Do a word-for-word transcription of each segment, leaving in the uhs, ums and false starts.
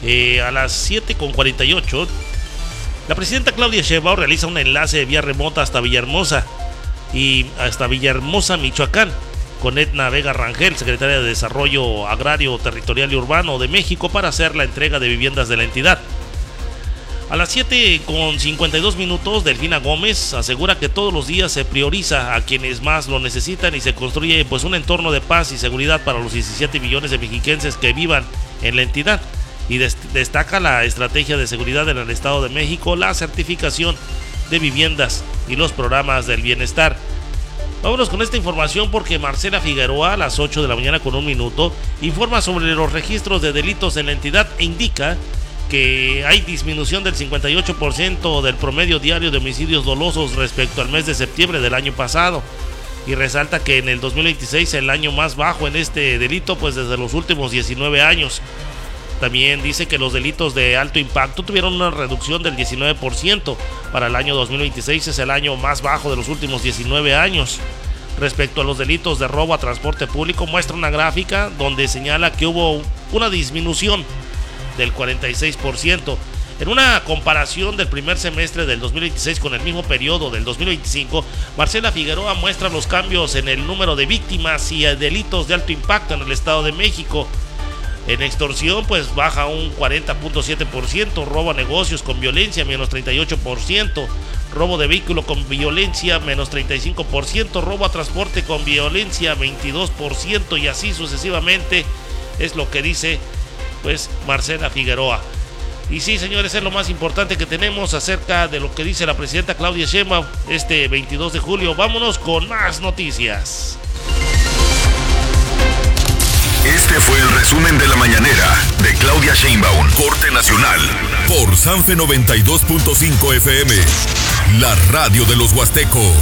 Eh, a las siete con cuarenta y ocho, la presidenta Claudia Sheinbaum realiza un enlace de vía remota hasta Villahermosa y hasta Villahermosa, Michoacán, con Edna Vega Rangel, secretaria de Desarrollo Agrario, Territorial y Urbano de México, para hacer la entrega de viviendas de la entidad. A las siete con cincuenta y dos minutos, Delfina Gómez asegura que todos los días se prioriza a quienes más lo necesitan y se construye pues un entorno de paz y seguridad para los diecisiete millones de mexiquenses que vivan en la entidad, y des- destaca la estrategia de seguridad en el Estado de México, la certificación de viviendas y los programas del bienestar. Vámonos con esta información porque Marcela Figueroa, a las ocho de la mañana con un minuto, informa sobre los registros de delitos en la entidad e indica que hay disminución del cincuenta y ocho por ciento del promedio diario de homicidios dolosos respecto al mes de septiembre del año pasado, y resalta que en el dos mil veintiséis el año más bajo en este delito pues desde los últimos diecinueve años. También dice que los delitos de alto impacto tuvieron una reducción del diecinueve por ciento. Para el año dos mil veintiséis es el año más bajo de los últimos diecinueve años. Respecto a los delitos de robo a transporte público, muestra una gráfica donde señala que hubo una disminución del cuarenta y seis por ciento. En una comparación del primer semestre del dos mil veintiséis con el mismo periodo del dos mil veinticinco, Marcela Figueroa muestra los cambios en el número de víctimas y delitos de alto impacto en el Estado de México. En extorsión pues baja un cuarenta punto siete por ciento, robo a negocios con violencia menos treinta y ocho por ciento, robo de vehículo con violencia menos treinta y cinco por ciento, robo a transporte con violencia veintidós por ciento, y así sucesivamente es lo que dice pues Marcela Figueroa. Y sí, señores, es lo más importante que tenemos acerca de lo que dice la presidenta Claudia Sheinbaum este veintidós de julio. Vámonos con más noticias. Este fue el resumen de la mañanera de Claudia Sheinbaum, corte nacional, por Sanfe noventa y dos punto cinco F M, la radio de los huastecos.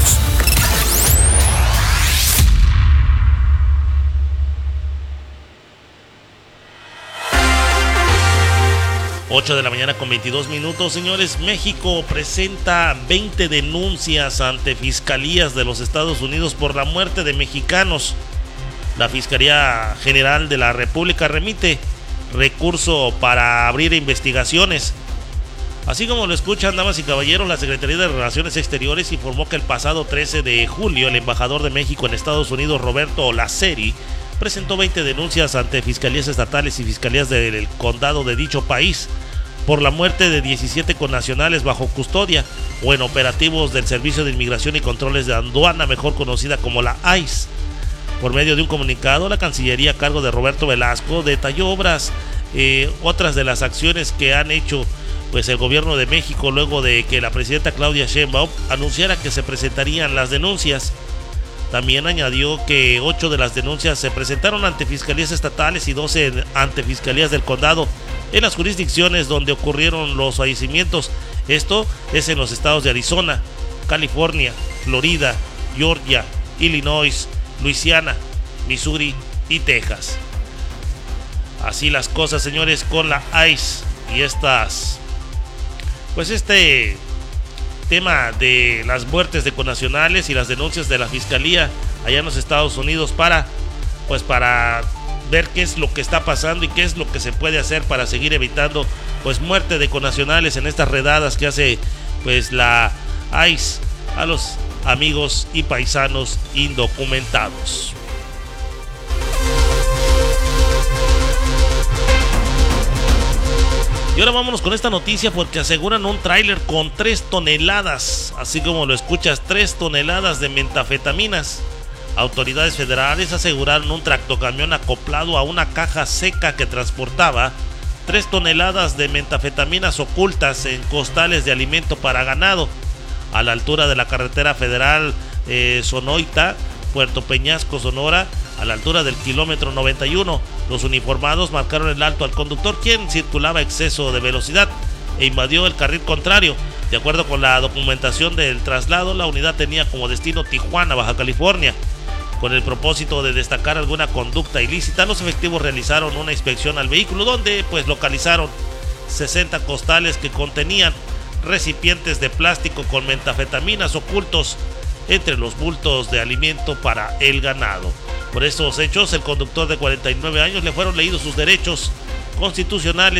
ocho de la mañana con veintidós minutos, señores. México presenta veinte denuncias ante fiscalías de los Estados Unidos por la muerte de mexicanos. La Fiscalía General de la República remite recurso para abrir investigaciones. Así como lo escuchan, damas y caballeros, la Secretaría de Relaciones Exteriores informó que el pasado trece de julio el embajador de México en Estados Unidos, Roberto Laceri, presentó veinte denuncias ante fiscalías estatales y fiscalías del condado de dicho país por la muerte de diecisiete connacionales bajo custodia o en operativos del Servicio de Inmigración y Controles de Aduana, mejor conocida como la I C E. Por medio de un comunicado, la Cancillería a cargo de Roberto Velasco detalló obras, eh, otras de las acciones que han hecho pues el gobierno de México luego de que la presidenta Claudia Sheinbaum anunciara que se presentarían las denuncias. También añadió que ocho de las denuncias se presentaron ante fiscalías estatales y doce ante fiscalías del condado en las jurisdicciones donde ocurrieron los fallecimientos. Esto es en los estados de Arizona, California, Florida, Georgia, Illinois, Luisiana, Missouri y Texas. Así las cosas, señores, con la I C E y estas, pues este tema de las muertes de connacionales y las denuncias de la fiscalía allá en los Estados Unidos para, pues para ver qué es lo que está pasando y qué es lo que se puede hacer para seguir evitando pues muerte de connacionales en estas redadas que hace pues la I C E a los amigos y paisanos indocumentados. Y ahora vámonos con esta noticia porque aseguran un tráiler con tres toneladas, así como lo escuchas, tres toneladas de metanfetaminas. Autoridades federales aseguraron un tractocamión acoplado a una caja seca que transportaba tres toneladas de metanfetaminas ocultas en costales de alimento para ganado a la altura de la carretera federal eh, Sonoita, Puerto Peñasco, Sonora, a la altura del kilómetro noventa y uno. Los uniformados marcaron el alto al conductor, quien circulaba a exceso de velocidad e invadió el carril contrario. De acuerdo con la documentación del traslado, la unidad tenía como destino Tijuana, Baja California. Con el propósito de destacar alguna conducta ilícita, los efectivos realizaron una inspección al vehículo donde pues localizaron sesenta costales que contenían recipientes de plástico con metanfetaminas ocultos entre los bultos de alimento para el ganado. Por estos hechos, el conductor de cuarenta y nueve años le fueron leídos sus derechos constitucionales